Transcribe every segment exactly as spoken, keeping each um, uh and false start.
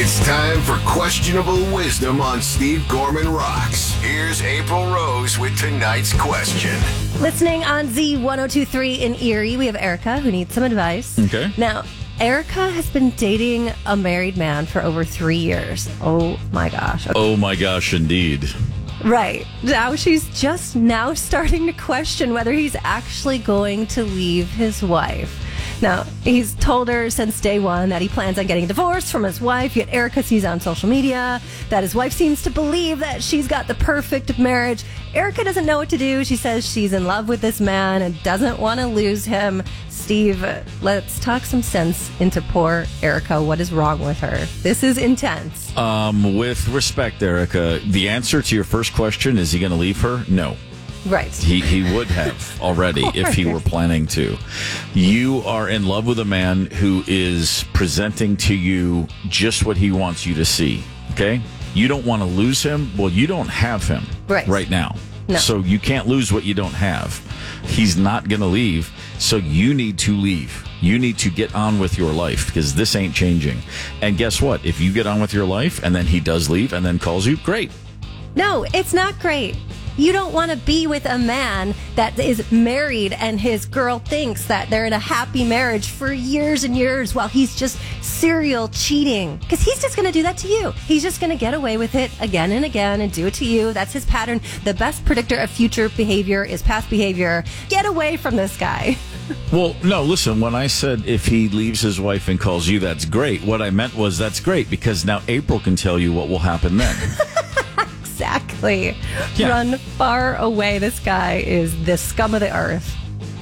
It's time for Questionable Wisdom on Steve Gorman Rocks. Here's April Rose with tonight's question. Listening on Z ten twenty-three in Erie, we have Erica who needs some advice. Okay. Now, Erica has been dating a married man for over three years. Oh my gosh. Oh my gosh, indeed. Right. Now she's just now starting to question whether he's actually going to leave his wife. Now, he's told her since day one that he plans on getting divorced from his wife, yet Erica sees on social media that his wife seems to believe that she's got the perfect marriage. Erica doesn't know what to do. She says she's in love with this man and doesn't want to lose him. Steve, let's talk some sense into poor Erica. What is wrong with her? This is intense. Um, with respect, Erica, the answer to your first question, is he going to leave her? No. Right. He he would have already if he were planning to. You are in love with a man who is presenting to you just what he wants you to see, okay? You don't want to lose him. Well, you don't have him right, right now. No. So you can't lose what you don't have. He's not going to leave, so you need to leave. You need to get on with your life because this ain't changing. And guess what? If you get on with your life and then he does leave and then calls you, great. No, it's not great. You don't want to be with a man that is married and his girl thinks that they're in a happy marriage for years and years while he's just serial cheating. Because he's just going to do that to you. He's just going to get away with it again and again and do it to you. That's his pattern. The best predictor of future behavior is past behavior. Get away from this guy. Well, no, listen, when I said if he leaves his wife and calls you, that's great. What I meant was that's great because now April can tell you what will happen then. Exactly. Yeah. Run far away. This guy is the scum of the earth.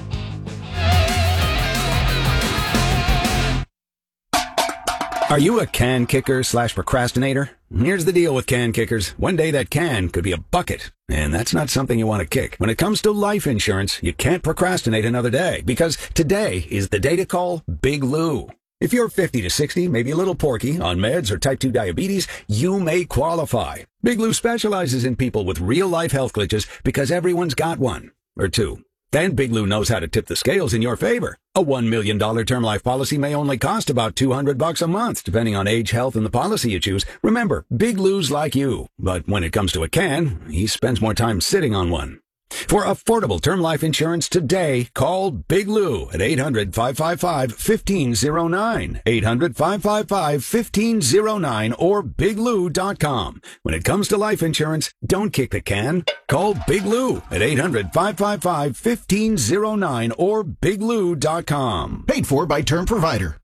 Are you a can kicker slash procrastinator? Here's the deal with can kickers. One day that can could be a bucket, and that's not something you want to kick. When it comes to life insurance, you can't procrastinate another day because today is the day to call Big Lou. If you're fifty to sixty, maybe a little porky, on meds or type two diabetes, you may qualify. Big Lou specializes in people with real-life health glitches because everyone's got one or two. Then Big Lou knows how to tip the scales in your favor. A one million dollars term life policy may only cost about two hundred bucks a month, depending on age, health, and the policy you choose. Remember, Big Lou's like you, but when it comes to a can, he spends more time sitting on one. For affordable term life insurance today, call Big Lou at eight hundred, five five five, one five zero nine, eight hundred, five five five, one five zero nine, or big lou dot com. When it comes to life insurance, don't kick the can. Call Big Lou at eight hundred, five five five, one five zero nine or big lou dot com. Paid for by Term Provider.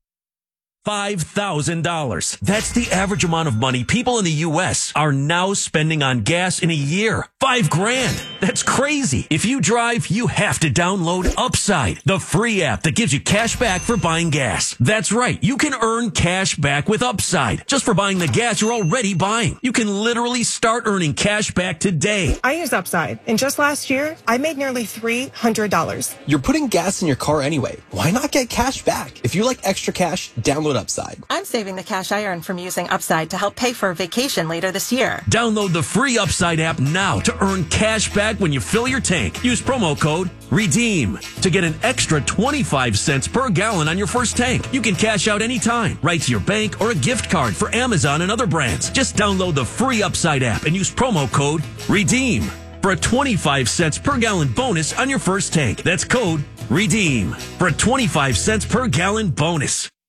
five thousand dollars. That's the average amount of money people in the U S are now spending on gas in a year. Five grand. That's crazy. If you drive, you have to download Upside, the free app that gives you cash back for buying gas. That's right. You can earn cash back with Upside just for buying the gas you're already buying. You can literally start earning cash back today. I use Upside, and just last year, I made nearly three hundred dollars. You're putting gas in your car anyway. Why not get cash back? If you like extra cash, download Upside. I'm saving the cash I earn from using Upside to help pay for a vacation later this year. Download the free Upside app now to earn cash back when you fill your tank. Use promo code REDEEM to get an extra twenty-five cents per gallon on your first tank. You can cash out anytime, right to your bank or a gift card for Amazon and other brands. Just download the free Upside app and use promo code REDEEM for a twenty-five cents per gallon bonus on your first tank. That's code REDEEM for a twenty-five cents per gallon bonus.